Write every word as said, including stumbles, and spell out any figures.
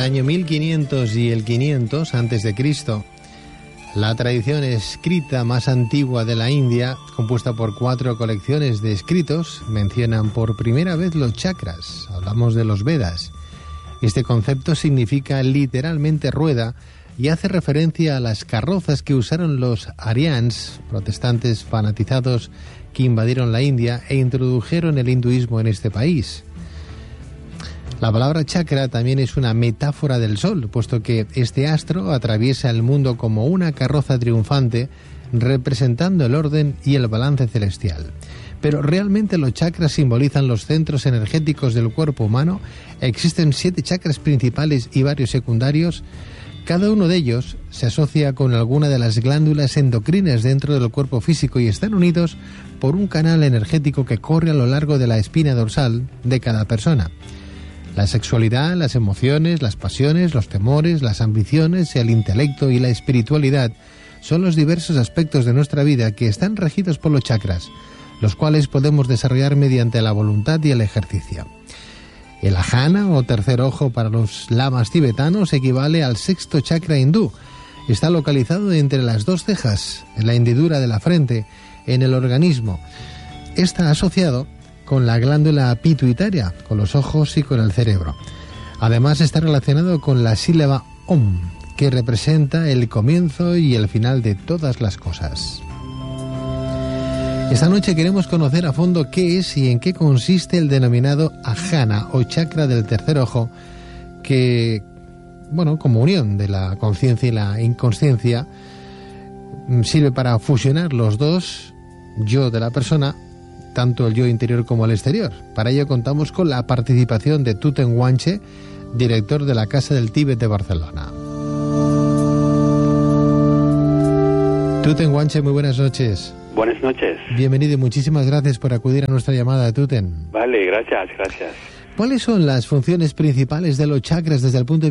año mil quinientos y el quinientos antes de Cristo, la tradición escrita más antigua de la India, compuesta por cuatro colecciones de escritos, mencionan por primera vez los chakras. Hablamos de los Vedas. Este concepto significa literalmente rueda y hace referencia a las carrozas que usaron los Aryans, protestantes fanatizados que invadieron la India e introdujeron el hinduismo en este país. La palabra chakra también es una metáfora del sol, puesto que este astro atraviesa el mundo como una carroza triunfante, representando el orden y el balance celestial. Pero realmente los chakras simbolizan los centros energéticos del cuerpo humano. Existen siete chakras principales y varios secundarios. Cada uno de ellos se asocia con alguna de las glándulas endocrinas dentro del cuerpo físico y están unidos por un canal energético que corre a lo largo de la espina dorsal de cada persona. La sexualidad, las emociones, las pasiones, los temores, las ambiciones, el intelecto y la espiritualidad son los diversos aspectos de nuestra vida que están regidos por los chakras, los cuales podemos desarrollar mediante la voluntad y el ejercicio. El ajna, o tercer ojo para los lamas tibetanos, equivale al sexto chakra hindú. Está localizado entre las dos cejas, en la hendidura de la frente, en el organismo. Está asociado con la glándula pituitaria, con los ojos y con el cerebro. Además está relacionado con la sílaba Om, que representa el comienzo y el final de todas las cosas. Esta noche queremos conocer a fondo qué es y en qué consiste el denominado ajna o chakra del tercer ojo, que, bueno, como unión de la conciencia y la inconsciencia, sirve para fusionar los dos yo de la persona, tanto el yo interior como el exterior. Para ello contamos con la participación de Tuten Guanche, director de la Casa del Tíbet de Barcelona. Tuten Guanche, muy buenas noches. Buenas noches. Bienvenido y muchísimas gracias por acudir a nuestra llamada, Tuten. Vale, gracias, gracias. ¿Cuáles son las funciones principales de los chakras desde el punto de